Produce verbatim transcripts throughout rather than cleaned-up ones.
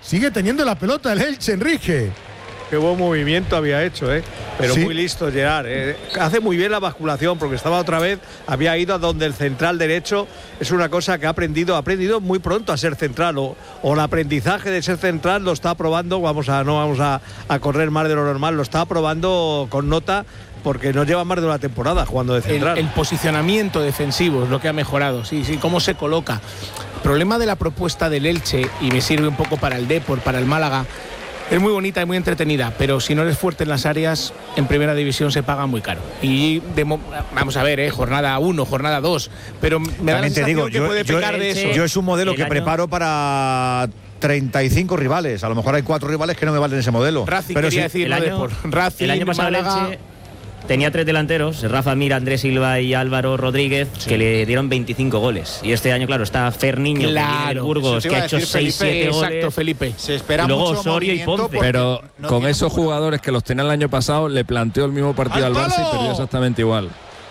sigue teniendo la pelota el Elche, Enrique. Qué buen movimiento había hecho, ¿eh? Pero sí. muy listo Gerard. ¿eh? Hace muy bien la basculación porque estaba otra vez, había ido a donde el central derecho. Es una cosa que ha aprendido, ha aprendido muy pronto a ser central o, o el aprendizaje de ser central lo está probando. Vamos a, no vamos a, a correr más de lo normal, lo está probando con nota porque no lleva más de una temporada jugando de central. El, el posicionamiento defensivo es lo que ha mejorado, sí, sí, cómo se coloca. El problema de la propuesta del Elche, y me sirve un poco para el Depor, para el Málaga, es muy bonita y muy entretenida, pero si no eres fuerte en las áreas, en primera división se paga muy caro. Y de, vamos a ver, eh, jornada uno, jornada dos, pero me da la sensación digo, que yo, puede yo, pecar de eso. Yo es un modelo el que año... preparo para treinta y cinco rivales. A lo mejor hay cuatro rivales que no me valen ese modelo. Racing pero quería sí, decir, el, no año, Depor. Racing, el año pasado Málaga, el Elche tenía tres delanteros, Rafa Mir, Andrés Silva y Álvaro Rodríguez, sí, que le dieron veinticinco goles. Y este año, claro, está Ferniño, claro, de Burgos, que ha hecho seis siete goles. Exacto, Felipe. Se espera y luego mucho Osorio y Ponce. Pero no con tiene esos apuro. jugadores que los tenía el año pasado, le planteó el mismo partido ¡Al al Barça palo! y perdió exactamente igual.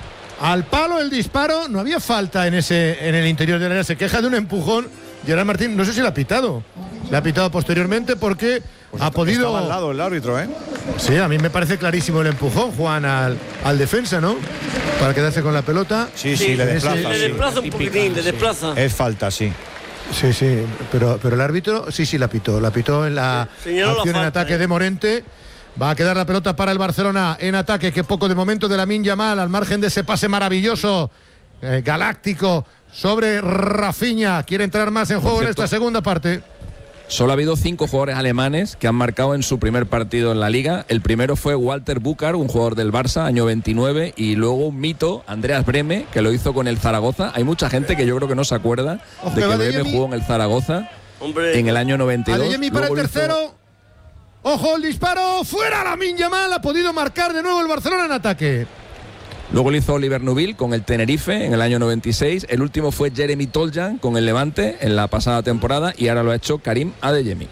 Al palo el disparo, no había falta en ese en el interior del área, se queja de un empujón. Gerard Martín, no sé si le ha pitado. Le ha pitado posteriormente porque pues ha está, podido. Estaba al lado el árbitro, ¿eh? Sí, a mí me parece clarísimo el empujón, Juan, al, al defensa, ¿no? Para quedarse con la pelota. Sí, sí, le desplaza. ese- sí. Le desplaza un poquitín, le desplaza. Es falta, sí. Sí, sí, pero, pero el árbitro sí, sí la pitó. La pitó en la Señaló la acción en falta, ataque eh. de Morente. Va a quedar la pelota para el Barcelona en ataque. Que poco de momento de Lamine Yamal al margen de ese pase maravilloso, eh, galáctico, sobre Rafinha. Quiere entrar más en juego en esta segunda parte. Solo ha habido cinco jugadores alemanes que han marcado en su primer partido en la Liga. El primero fue Walter Bucar, un jugador del Barça, año veintinueve, y luego un mito, Andreas Breme, que lo hizo con el Zaragoza. Hay mucha gente que yo creo que no se acuerda Ojo, de que que va Breme Adeyemi. jugó en el Zaragoza Hombre. en el año noventa y dos. Adeyemi para el Luego hizo- tercero. Ojo el disparo. Fuera Lamine Yamal. Ha podido marcar de nuevo el Barcelona en ataque. Luego lo hizo Oliver Nubil con el Tenerife en el año noventa y seis. El último fue Jeremy Toljan con el Levante en la pasada temporada y ahora lo ha hecho Karim Adeyemi.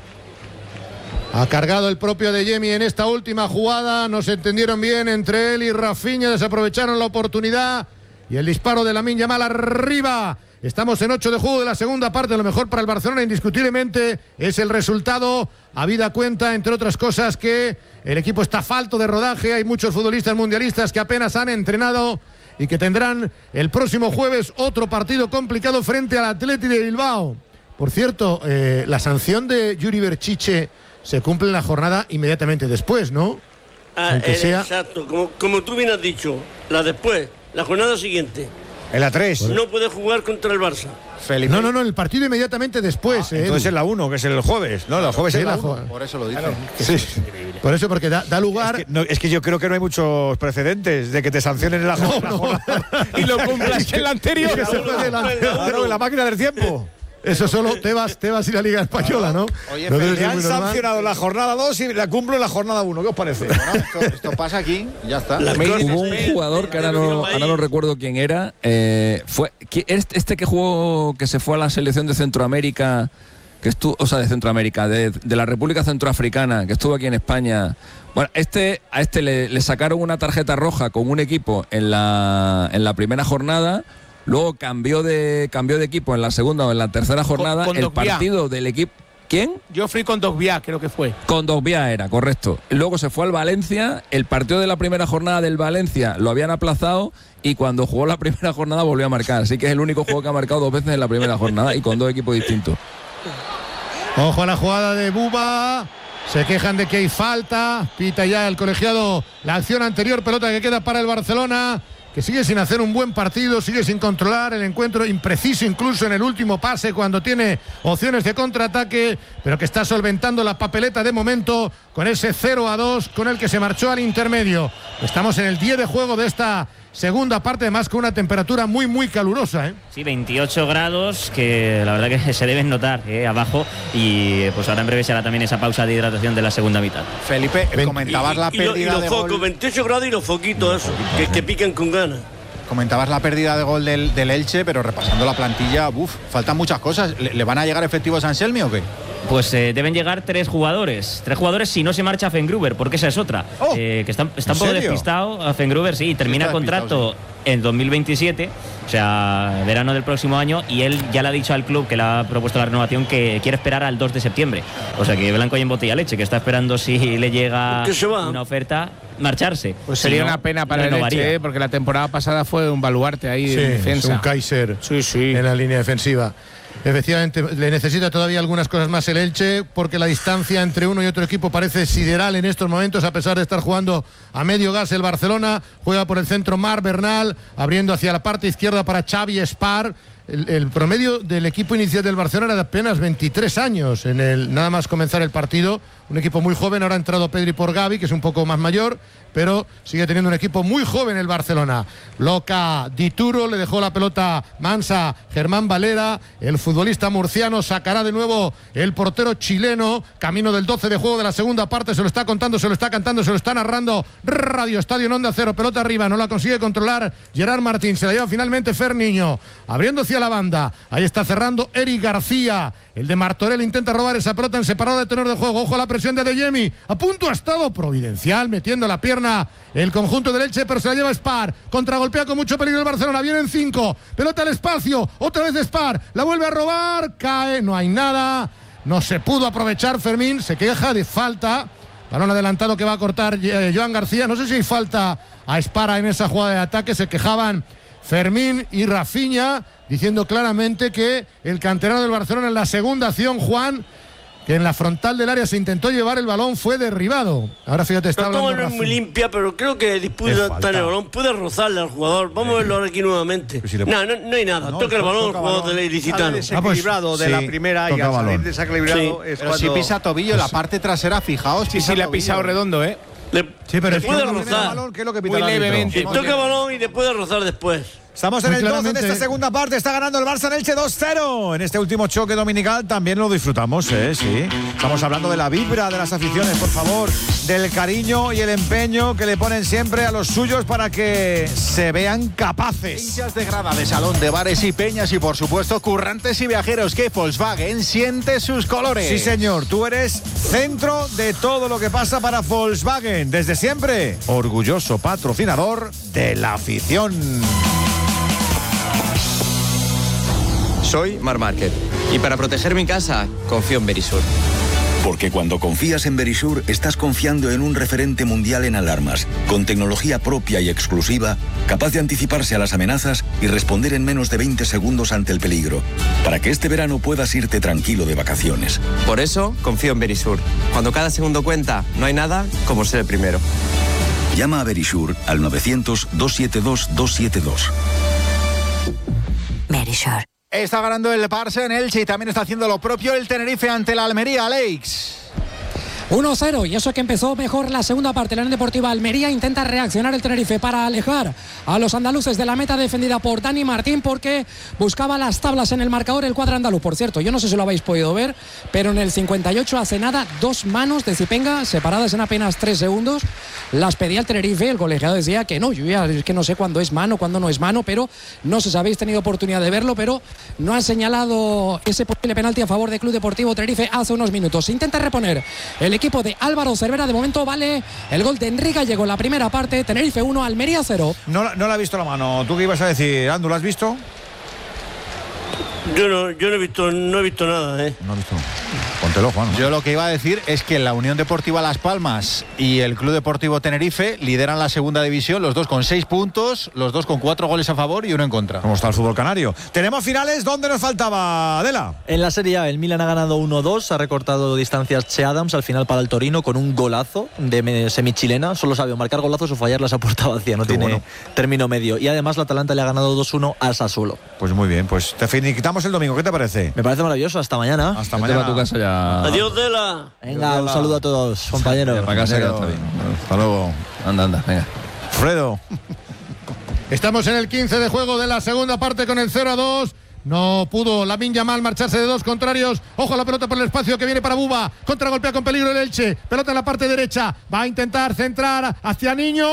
Ha cargado el propio Adeyemi en esta última jugada. No se entendieron bien entre él y Rafinha. Desaprovecharon la oportunidad. Y el disparo de Lamine Yamal arriba. Estamos en ocho de juego de la segunda parte. Lo mejor para el Barcelona indiscutiblemente es el resultado. Habida cuenta, entre otras cosas, que el equipo está falto de rodaje. Hay muchos futbolistas mundialistas que apenas han entrenado y que tendrán el próximo jueves otro partido complicado frente al Athletic de Bilbao. Por cierto, eh, la sanción de Yuri Berchiche se cumple en la jornada inmediatamente después, ¿no? Ah, Aunque eh, sea- Exacto, como, como tú bien has dicho, la después, la jornada siguiente. En la tres. No puede jugar contra el Barça. Felipe. No, no, no, el partido inmediatamente después. eh, Entonces Edu. es la uno, que es el jueves. No, el jueves Sí, es la la uno. jo- Por eso lo dice. Sí. Por eso, porque da, da lugar. Es que, no, es que yo creo que no hay muchos precedentes de que te sancionen en la jornada. Y lo cumplas en la anterior. Es que se fue de la- Claro, en la máquina del tiempo. Eso solo Tebas, Tebas y la Liga Española, ¿no? Oye, No debe Le ser han muy normal. sancionado la jornada dos y la cumplo en la jornada uno. ¿Qué os parece? Bueno, esto, esto pasa aquí, ya está. Las Me- cosas, Hubo un eh, jugador que ahora eh, no, ahí. ahora no recuerdo quién era. eh, fue qui- este este que jugó, que se fue a la selección de Centroamérica, que estuvo, o sea, de Centroamérica, de, de la República Centroafricana, que estuvo aquí en España. Bueno, este a este le, le sacaron una tarjeta roja con un equipo en la en la primera jornada. Luego cambió de cambió de equipo en la segunda o en la tercera jornada. con El Dogbia. partido del equipo. ¿Quién? Geoffrey con Dogbia, creo que fue. Con Dogbia era, correcto. Luego se fue al Valencia, el partido de la primera jornada del Valencia lo habían aplazado y cuando jugó la primera jornada volvió a marcar. Así que es el único juego que ha marcado dos veces en la primera jornada y con dos equipos distintos. Ojo a la jugada de Buba. Se quejan de que hay falta. Pita ya el colegiado la acción anterior. Pelota que queda para el Barcelona, que sigue sin hacer un buen partido, sigue sin controlar el encuentro, impreciso incluso en el último pase cuando tiene opciones de contraataque, pero que está solventando la papeleta de momento con ese cero a dos con el que se marchó al intermedio. Estamos en el diez de juego de esta segunda parte, además con una temperatura muy muy calurosa, ¿eh? Sí, veintiocho grados, que la verdad que se deben notar eh, abajo, y pues ahora en breve será también esa pausa de hidratación de la segunda mitad. Felipe, comentabas la Y, y lo- y pérdida los de focos, gol. veintiocho grados y los foquitos esos, que, que pican con ganas. Comentabas la pérdida de gol del, del Elche, pero repasando la plantilla, uff, faltan muchas cosas. ¿Le, le van a llegar efectivos a Anselmi o qué? Pues eh, deben llegar tres jugadores. Tres jugadores si no se marcha Fengruber, porque esa es otra. Oh, eh, que está, está un poco serio? despistado a Fengruber, sí, termina contrato sí. en dos mil veintisiete, o sea, verano del próximo año, y él ya le ha dicho al club que le ha propuesto la renovación que quiere esperar al dos de septiembre. O sea, que blanco y en botella leche, que está esperando si le llega una oferta, marcharse. Pues sería si no, una pena para el renovaría. Elche, porque la temporada pasada fue un baluarte ahí Sí, de defensa. es un Kaiser sí, sí. en la línea defensiva. Efectivamente, le necesita todavía algunas cosas más el Elche, porque la distancia entre uno y otro equipo parece sideral en estos momentos, a pesar de estar jugando a medio gas. El Barcelona juega por el centro Marc Bernal, abriendo hacia la parte izquierda para Xavi Espar. El, el promedio del equipo inicial del Barcelona era de apenas veintitrés años en el nada más comenzar el partido. Un equipo muy joven, ahora ha entrado Pedri por Gavi, que es un poco más mayor, pero sigue teniendo un equipo muy joven el Barcelona. Loca Dituro, le dejó la pelota mansa Germán Valera, el futbolista murciano sacará de nuevo el portero chileno, camino del doce de juego de la segunda parte, se lo está contando, se lo está cantando, se lo está narrando Radio Estadio en Onda Cero, pelota arriba, no la consigue controlar Gerard Martín, se la lleva finalmente Fer Niño, abriendo hacia la banda, ahí está cerrando Eric García, el de Martorell intenta robar esa pelota en separado de tenor de juego, ojo a la presión de Adeyemi, a punto ha estado Providencial metiendo la pierna el conjunto del Elche, pero se la lleva Spar, contragolpea con mucho peligro el Barcelona, vienen cinco, pelota al espacio, otra vez Spar, la vuelve a robar, cae, no hay nada, no se pudo aprovechar Fermín, se queja de falta, balón adelantado que va a cortar eh, Joan García, no sé si hay falta a Spar en esa jugada de ataque, se quejaban Fermín y Rafinha, diciendo claramente que el canterano del Barcelona en la segunda acción, Juan, que en la frontal del área se intentó llevar el balón, fue derribado. Ahora fíjate, está la hablando toma no es muy limpia, pero creo que disputa estar el balón, puede rozarle al jugador. Vamos a verlo ahora aquí nuevamente. Si le... no, no, no hay nada, no, toca el balón el jugador del ilicitano. Desequilibrado ah, pues, de sí, la primera y al salir desequilibrado sí, es pero cuando... si pisa tobillo, la parte trasera, fijaos. Sí, sí, le ha pisado redondo, ¿eh? Le, sí, pero le puede rozar. Balón, ¿qué es lo que muy levemente. Si toca el balón y le puede rozar después. Estamos en el doce de esta segunda parte, está ganando el Barça en Elche dos cero. En este último choque dominical también lo disfrutamos, ¿eh? Sí. Estamos hablando de la vibra de las aficiones, por favor, del cariño y el empeño que le ponen siempre a los suyos para que se vean capaces. Hinchas de grada, de salón, de bares y peñas y, por supuesto, currantes y viajeros, que Volkswagen siente sus colores. Sí, señor, tú eres centro de todo lo que pasa para Volkswagen. Desde siempre, orgulloso patrocinador de la afición. Soy Marc Márquez y para proteger mi casa confío en Verisur. Porque cuando confías en Verisur estás confiando en un referente mundial en alarmas, con tecnología propia y exclusiva, capaz de anticiparse a las amenazas y responder en menos de veinte segundos ante el peligro, para que este verano puedas irte tranquilo de vacaciones. Por eso confío en Verisur. Cuando cada segundo cuenta, no hay nada como ser el primero. Llama a Verisur al novecientos, doscientos setenta y dos, doscientos setenta y dos. Verisur. Está ganando el Barça en Elche y también está haciendo lo propio el Tenerife ante la Almería, Alex. uno cero, y eso que empezó mejor la segunda parte. La Unión Deportiva Almería intenta reaccionar el Tenerife para alejar a los andaluces de la meta defendida por Dani Martín, porque buscaba las tablas en el marcador el cuadro andaluz. Por cierto, yo no sé si lo habéis podido ver, pero en el cincuenta y ocho hace nada, dos manos de Zipenga separadas en apenas tres segundos. Las pedía el Tenerife, el colegiado decía que no, yo ya es que no sé cuándo es mano, cuándo no es mano, pero no sé si habéis tenido oportunidad de verlo, pero no han señalado ese posible penalti a favor del Club Deportivo Tenerife hace unos minutos. Se intenta reponer el equipo de Álvaro Cervera, de momento vale el gol de Enrique Gallego en la primera parte. Tenerife uno, Almería cero. No, no la ha visto la mano. ¿Tú qué ibas a decir, Andu? ¿La has visto? Yo no, yo no he visto, no he visto nada, ¿eh? No he visto. Póntelo, Juan. Yo lo que iba a decir es que la Unión Deportiva Las Palmas y el Club Deportivo Tenerife lideran la segunda división, los dos con seis puntos, los dos con cuatro goles a favor y uno en contra. ¿Cómo está el fútbol canario? Tenemos finales. ¿Dónde nos faltaba, Adela? En la Serie A, el Milan ha ganado uno dos, ha recortado distancias Che Adams al final para el Torino con un golazo de semichilena. Solo sabe marcar golazos o fallarlas a puerta vacía, no Qué tiene bueno. término medio. Y además la Atalanta le ha ganado dos uno al Sassuolo. Pues muy bien, pues te finiquitamos el domingo. ¿Qué te parece? Me parece maravilloso. Hasta mañana. Hasta mañana. A tu casa ya. Adiós, Dela. Venga, un saludo a todos, compañeros. Para casa ya está bien. Hasta luego. Anda, anda, venga. Fredo. Estamos en el quince de juego de la segunda parte con el cero a dos. No pudo Lamine Yamal marcharse de dos contrarios. Ojo a la pelota por el espacio que viene para Buba. Contragolpea con peligro el Elche. Pelota en la parte derecha. Va a intentar centrar hacia Niño.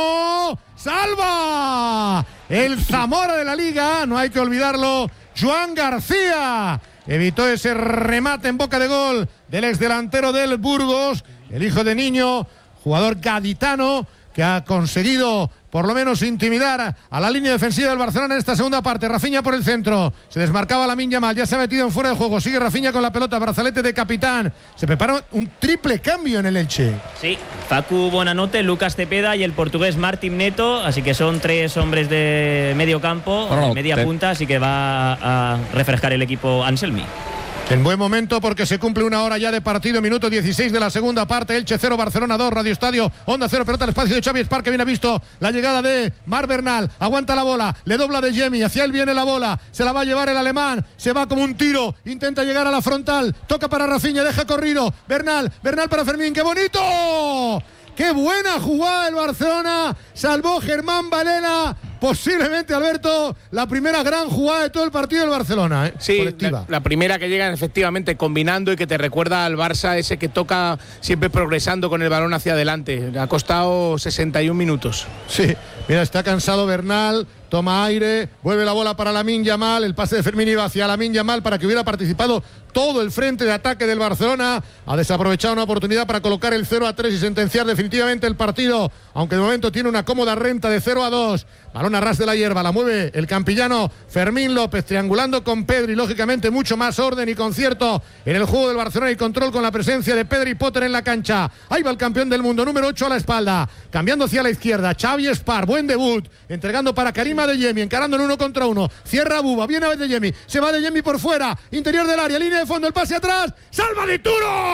¡Salva! El Zamora de la Liga. No hay que olvidarlo. Joan García. evitó ese remate en boca de gol del exdelantero del Burgos, el hijo de Niño, jugador gaditano, que ha conseguido por lo menos intimidar a la línea defensiva del Barcelona en esta segunda parte. Rafinha por el centro, se desmarcaba Lamine Yamal, ya se ha metido en fuera de juego, sigue Rafinha con la pelota, brazalete de capitán, se prepara un triple cambio en el Elche. Sí, Facu Bonanote, Lucas Cepeda y el portugués Martín Neto, así que son tres hombres de medio campo, bueno, de media te... punta, así que va a refrescar el equipo Anselmi. En buen momento porque se cumple una hora ya de partido, minuto dieciséis de la segunda parte. Elche cero, Barcelona dos, Radio Estadio, Onda cero, pelota al espacio de Xavi Espar, que bien ha visto la llegada de Marc Bernal, aguanta la bola, le dobla de Yemi, hacia él viene la bola, se la va a llevar el alemán, se va como un tiro, intenta llegar a la frontal, toca para Rafinha, deja corrido, Bernal, Bernal para Fermín, ¡qué bonito! ¡Qué buena jugada del Barcelona! Salvó Germán Balela. Posiblemente, Alberto, la primera gran jugada de todo el partido del Barcelona, ¿eh? Sí, colectiva. La, la primera que llegan efectivamente combinando y que te recuerda al Barça, ese que toca siempre progresando con el balón hacia adelante. Ha costado sesenta y un minutos. Sí, mira, está cansado Bernal, toma aire, vuelve la bola para Lamine Yamal, el pase de Fermín iba hacia Lamine Yamal para que hubiera participado todo el frente de ataque del Barcelona. Ha desaprovechado una oportunidad para colocar el cero a tres y sentenciar definitivamente el partido, aunque de momento tiene una cómoda renta de cero a dos. Balón a ras de la hierba, la mueve el campillano Fermín López, triangulando con Pedri, lógicamente mucho más orden y concierto en el juego del Barcelona y control con la presencia de Pedri Potter en la cancha. Ahí va el campeón del mundo, número ocho a la espalda, cambiando hacia la izquierda, Xavi Espar, buen debut, entregando para Karim Adeyemi, encarando en uno contra uno, cierra Buba, viene Adeyemi, se va Adeyemi por fuera, interior del área, línea de fondo, el pase atrás, ¡salva de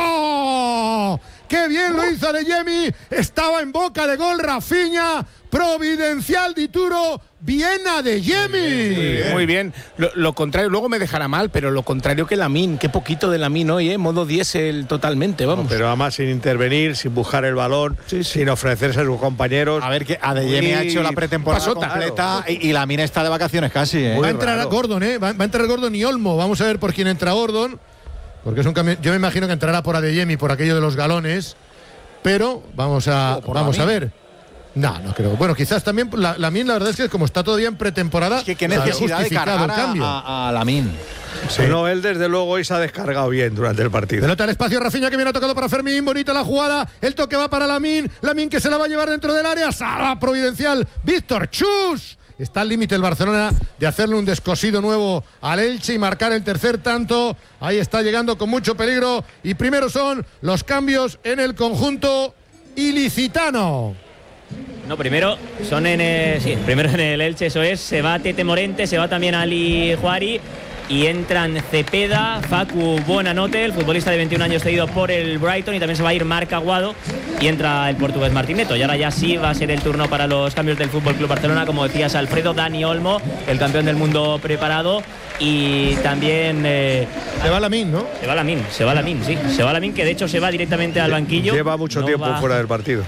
Turo! ¡Qué bien lo hizo Adeyemi! Estaba en boca de gol Rafinha, providencial Dituro, bien Adeyemi. Sí, muy bien. Lo, lo contrario, luego me dejará mal, pero lo contrario que Lamine, qué poquito de Lamine hoy, ¿eh? Modo diésel totalmente, vamos. No, pero además sin intervenir, sin buscar el balón, sí, sí. sin ofrecerse a sus compañeros. A ver, que Adeyemi ha hecho la pretemporada Pasota, completa, claro. y, y Lamine está de vacaciones casi, ¿eh? Va a entrar a Gordon, ¿eh? Va, va a entrar Gordon y Olmo. Vamos a ver por quién entra Gordon, porque es un cambio. Yo me imagino que entrará por Adeyemi, por aquello de los galones, pero vamos a, vamos a ver. No, no creo. Bueno, quizás también la, Lamine, la verdad es que como está todavía en pretemporada, es que qué necesidad de cargar a, a, a Lamine. Sí. No, él desde luego hoy se ha descargado bien durante el partido. Pelota al espacio, Rafinha que viene tocado para Fermín, bonita la jugada, el toque va para Lamine, Lamine que se la va a llevar dentro del área, salva providencial, Víctor Chus. Está al límite el Barcelona de hacerle un descosido nuevo al Elche y marcar el tercer tanto. Ahí está llegando con mucho peligro y primero son los cambios en el conjunto ilicitano. No, primero son en el, sí, primero en el Elche, eso es, se va Tete Morente, se va también Ali Juari y entran Cepeda, Facu Bonanote, el futbolista de veintiún años cedido por el Brighton, y también se va a ir Marc Aguado y entra el portugués Martín Neto. Y ahora ya sí va a ser el turno para los cambios del F C Barcelona, como decías Alfredo, Dani Olmo, el campeón del mundo preparado, y también eh, se va Lamine, ¿no? Se va Lamine, se va Lamine, sí, se va Lamine, que de hecho se va directamente al banquillo. Lleva mucho no tiempo va... fuera del partido.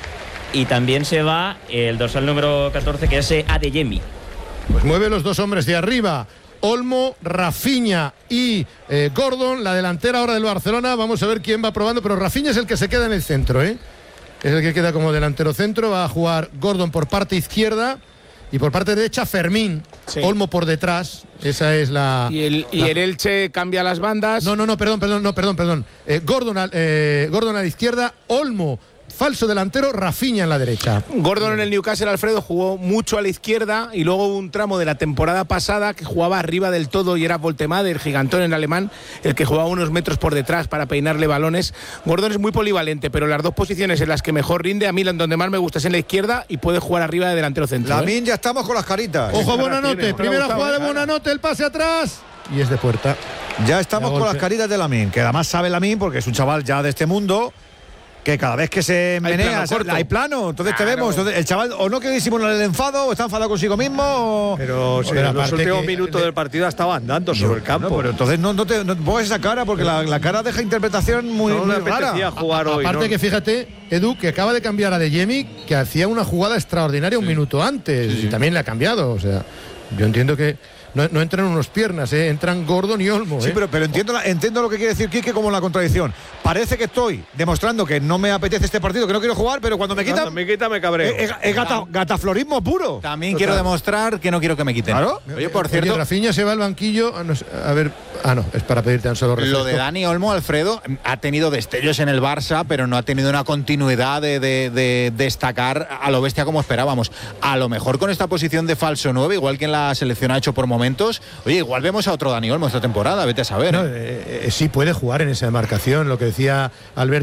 Y también se va el dorsal número catorce, que es Adeyemi. Pues mueve los dos hombres de arriba, Olmo, Rafinha y eh, Gordon, la delantera ahora del Barcelona. Vamos a ver quién va probando, pero Rafinha es el que se queda en el centro, ¿eh? Es el que queda como delantero centro. Va a jugar Gordon por parte izquierda y por parte derecha Fermín. Sí. Olmo por detrás. Esa es la. Y el, y la... el Elche cambia las bandas. No, no, no, perdón, perdón, no, perdón, perdón. Eh, Gordon, a, eh, Gordon a la izquierda, Olmo falso delantero, Rafinha en la derecha. Gordon en el Newcastle, Alfredo, jugó mucho a la izquierda y luego hubo un tramo de la temporada pasada que jugaba arriba del todo y era Voltemade, el gigantón en alemán, el que jugaba unos metros por detrás para peinarle balones. Gordon es muy polivalente, pero las dos posiciones en las que mejor rinde, a mí donde más me gusta es en la izquierda y puede jugar arriba de delantero centro. Lamine, ¿eh? Ya estamos con las caritas. Ojo a Bonanote, primera jugada de Bonanote, el pase atrás y es de puerta. Ya estamos con las caritas de Lamine, que además sabe Lamine porque es un chaval ya de este mundo, que cada vez que se menea hay plano, hay plano entonces claro. Te vemos, entonces el chaval o no quiere disimular el enfado o está enfadado consigo mismo o... pero sí, en los últimos que... minutos del partido estaba andando no, sobre el campo. No, pero entonces no, no te no pongas esa cara porque la, la cara deja interpretación muy, no, muy no rara. Jugar a, hoy, aparte ¿no? que fíjate, Edu, que acaba de cambiar a Adeyemi, que hacía una jugada extraordinaria sí. un minuto antes sí, sí. y también le ha cambiado, o sea, yo entiendo que no, no entran unos piernas, ¿eh? Entran Gordon y Olmo. Sí, ¿eh? pero, pero entiendo, la, entiendo lo que quiere decir Quique como la contradicción. Parece que estoy demostrando que no me apetece este partido, que no quiero jugar, pero cuando me quitan... Cuando me quita me cabreo. Es, es gata, gataflorismo puro. También quiero demostrar que no quiero que me quiten. Claro. Oye, por cierto... Oye, Rafinha se va al banquillo, a, no, a ver... Ah, no, es para pedir tan solo refresco. Lo de Dani Olmo, Alfredo, ha tenido destellos en el Barça, pero no ha tenido una continuidad de, de, de destacar a lo bestia como esperábamos. A lo mejor con esta posición de falso nueve, igual que en la selección ha hecho por momentos, oye, igual vemos a otro Dani Olmo esta temporada, vete a saber. No, ¿eh? eh, eh, sí puede jugar en esa demarcación, lo que decía Alberto.